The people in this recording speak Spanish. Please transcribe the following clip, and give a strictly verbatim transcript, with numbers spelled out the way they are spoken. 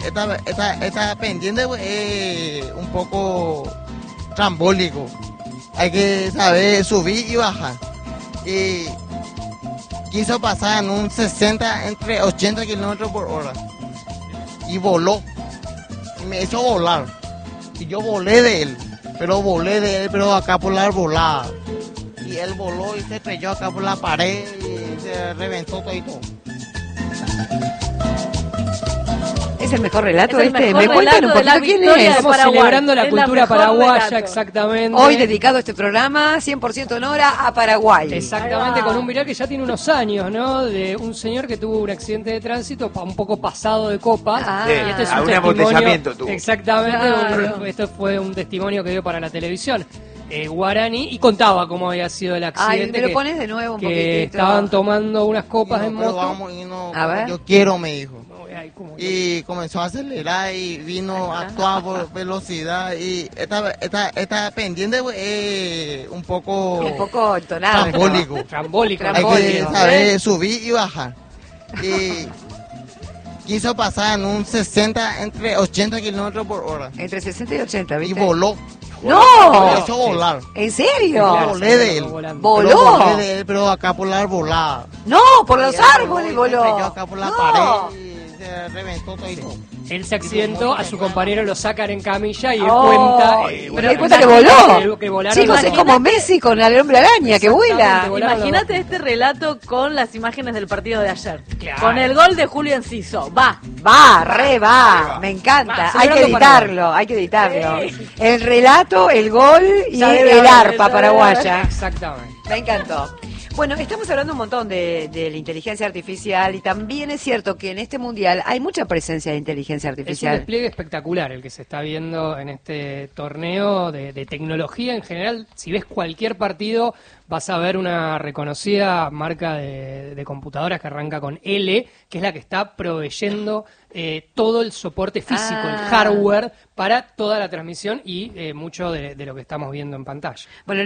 esta, esta, esta pendiente es un poco trambólico. Hay que saber subir y bajar. Y quiso pasar en un sesenta, entre ochenta kilómetros por hora. Y voló. Y me hizo volar. Y yo volé de él. Pero volé de él, pero acá por la arbolada. Y él voló y se estrelló acá por la pared y se reventó todo y todo. Es el mejor relato Es el este. mejor ¿Me cuentan un relato de poquito la quién victoria es? de Estamos Paraguay. celebrando la Es la cultura mejor paraguaya, relato. exactamente. Hoy dedicado este programa cien por ciento en hora a Paraguay. Exactamente, Ahí va. con un viral que ya tiene unos años, ¿no? De un señor que tuvo un accidente de tránsito pa- un poco pasado de copas. Ah. Sí, y este es un a un testimonio. embotellamiento tuvo. Exactamente, Claro. un- esto fue un testimonio que dio para la televisión. Eh, Guarani, y contaba cómo había sido el accidente. Ay, me lo que- pones de nuevo un que poquitito. estaban tomando unas copas Y no, en pero moto. vamos, y no, A ver. yo quiero, me dijo. Ay, ¿cómo? Y comenzó a acelerar y vino a actuar por velocidad. Y esta, esta, esta pendiente es un poco Un poco entonado. trambólico. Trambólico. Hay que Trambólico. saber subir y bajar. Y quiso pasar en un sesenta, entre ochenta kilómetros por hora. Entre sesenta y ochenta, Y ¿viste? voló. ¡No! Me hizo volar. ¿En serio? Claro. volé de él. Volando. Voló. Pero volé de él, pero acá por la arbolada. No, por los Y él árboles y se voló. estrelló acá por la No. pared y se reventó todo y todo. Él se accidentó, a su compañero lo sacan en camilla y él Oh, cuenta. eh, pero él bueno, cuenta que que- voló. que volaron Chicos, los es dos. como Messi con el hombre araña que vuela. Exactamente, volaron los Imagínate dos. este relato con las imágenes del partido de ayer. Claro. Con el gol de Julio Enciso. Va. Va, re va, me encanta. Va, Hay que celebrando editarlo, hay que editarlo. Sí. El relato, el gol y Ya debe el haber, arpa ya paraguaya. Exactamente. Me encantó. Bueno, estamos hablando un montón de, de la inteligencia artificial y también es cierto que en este mundial hay mucha presencia de inteligencia Es un artificial. despliegue espectacular el que se está viendo en este torneo de, de tecnología en general. Si ves cualquier partido, vas a ver una reconocida marca de, de computadoras que arranca con L, que es la que está proveyendo eh, todo el soporte físico, Ah. el hardware, para toda la transmisión y eh, mucho de, de lo que estamos viendo en pantalla. Bueno,